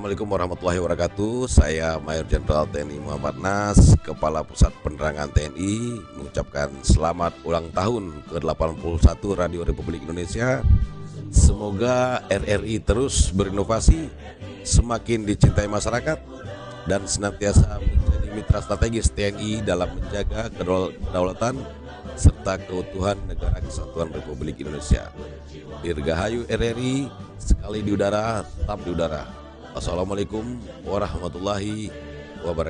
Assalamualaikum warahmatullahi wabarakatuh. Saya Mayor Jenderal TNI Muhammad Nas, Kepala Pusat Penerangan TNI, mengucapkan selamat ulang tahun ke-81 Radio Republik Indonesia. Semoga RRI terus berinovasi, semakin dicintai masyarakat, dan senantiasa menjadi mitra strategis TNI dalam menjaga kedaulatan serta keutuhan Negara Kesatuan Republik Indonesia. Dirgahayu RRI, sekali di udara, tetap di udara. Wassalamualaikum warahmatullahi wabarakatuh.